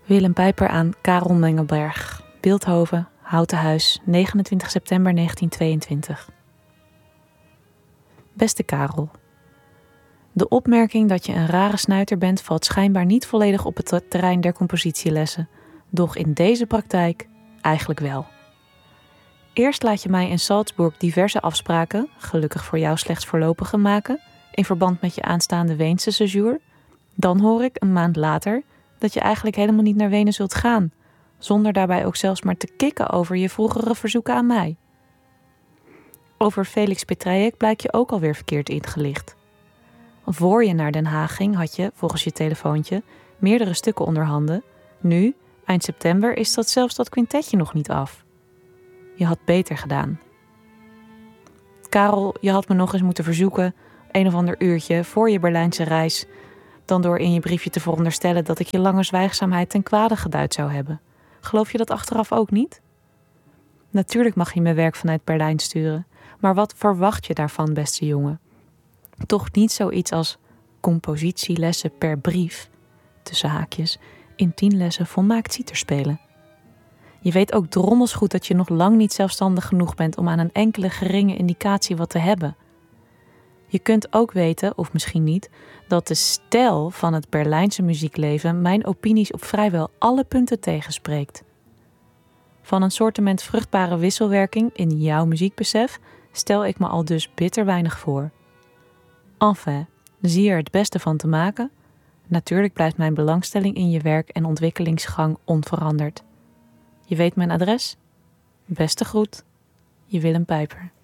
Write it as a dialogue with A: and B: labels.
A: Willem Pijper aan Karel Mengelberg, Bilthoven, Houten Huis, 29 september 1922. Beste Karel, de opmerking dat je een rare snuiter bent valt schijnbaar niet volledig op het terrein der compositielessen, doch in deze praktijk eigenlijk wel. Eerst laat je mij in Salzburg diverse afspraken, gelukkig voor jou slechts voorlopige, maken in verband met je aanstaande Weense séjour. Dan hoor ik een maand later dat je eigenlijk helemaal niet naar Wenen zult gaan, zonder daarbij ook zelfs maar te kikken over je vroegere verzoeken aan mij. Over Felix Petrijek blijkt je ook alweer verkeerd ingelicht. Voor je naar Den Haag ging had je, volgens je telefoontje, meerdere stukken onder handen. Nu, eind september, is zelfs dat quintetje nog niet af. Je had beter gedaan. Karel, je had me nog eens moeten verzoeken, een of ander uurtje, voor je Berlijnse reis, dan door in je briefje te veronderstellen dat ik je lange zwijgzaamheid ten kwade geduid zou hebben. Geloof je dat achteraf ook niet? Natuurlijk mag je mijn werk vanuit Berlijn sturen, maar wat verwacht je daarvan, beste jongen? Toch niet zoiets als compositielessen per brief, tussen haakjes, in 10 lessen volmaakt citer spelen. Je weet ook drommels goed dat je nog lang niet zelfstandig genoeg bent om aan een enkele geringe indicatie wat te hebben. Je kunt ook weten, of misschien niet, dat de stijl van het Berlijnse muziekleven mijn opinies op vrijwel alle punten tegenspreekt. Van een soortement vruchtbare wisselwerking in jouw muziekbesef stel ik me al dus bitter weinig voor. Enfin, zie er het beste van te maken. Natuurlijk blijft mijn belangstelling in je werk en ontwikkelingsgang onveranderd. Je weet mijn adres? Beste groet, je Willem Pijper.